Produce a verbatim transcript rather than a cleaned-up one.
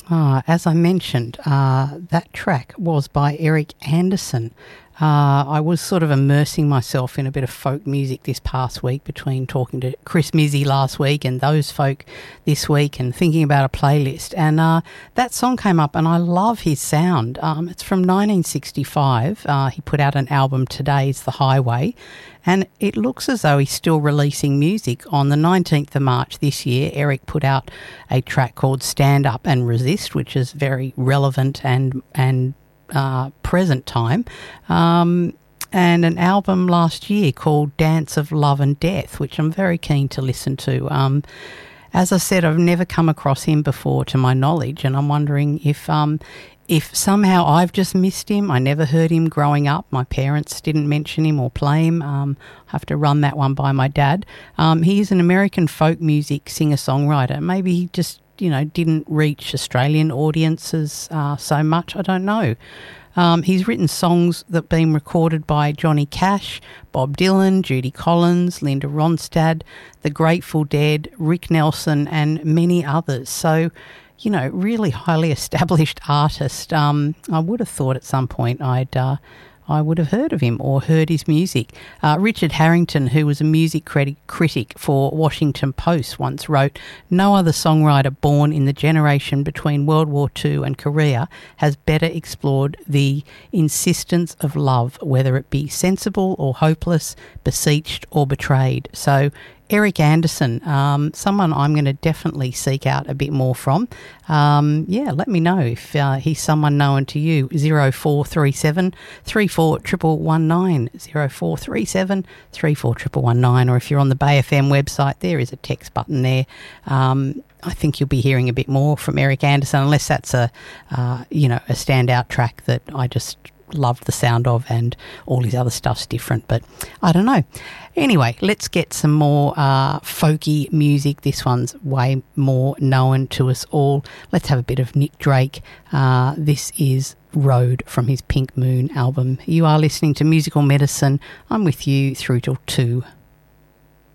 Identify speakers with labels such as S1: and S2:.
S1: Uh, as I mentioned, uh, that track was by Eric Anderson. Uh, I was sort of immersing myself in a bit of folk music this past week between talking to Chris Mizzy last week and those folk this week and thinking about a playlist. And uh, that song came up and I love his sound. Um, it's from nineteen sixty-five. Uh, he put out an album, Today's the Highway, and it looks as though he's still releasing music. On the nineteenth of March this year, Eric put out a track called Stand Up and Resist, which is very relevant and and uh, present time, um, and an album last year called Dance of Love and Death, which I'm very keen to listen to. Um, as I said, I've never come across him before to my knowledge, and I'm wondering if um, if somehow I've just missed him. I never heard him growing up. My parents didn't mention him or play him. Um, I have to run that one by my dad. Um, he is an American folk music singer-songwriter. Maybe he just, you know, didn't reach Australian audiences uh, so much. I don't know. Um, he's written songs that have been recorded by Johnny Cash, Bob Dylan, Judy Collins, Linda Ronstadt, The Grateful Dead, Rick Nelson, and many others. So, you know, really highly established artist. Um, I would have thought at some point I'd uh, I would have heard of him or heard his music. Uh, Richard Harrington, who was a music critic, critic for Washington Post, once wrote, "No other songwriter born in the generation between World War Two and Korea has better explored the insistence of love, whether it be sensible or hopeless, beseeched or betrayed." So Eric Anderson, um, someone I'm going to definitely seek out a bit more from. Um, yeah, let me know if uh, he's someone known to you. zero four three seven, three four one one one nine, zero four three seven, three four one one one nine, or if you're on the Bay F M website, there is a text button there. Um, I think you'll be hearing a bit more from Eric Anderson, unless that's a, uh, you know, a standout track that I just loved the sound of, and all his other stuff's different, but I don't know. Anyway, let's get some more uh, folky music. This one's way more known to us all. Let's have a bit of Nick Drake. Uh, this is Road from his Pink Moon album. You are listening to Musical Medicine. I'm with you through till two.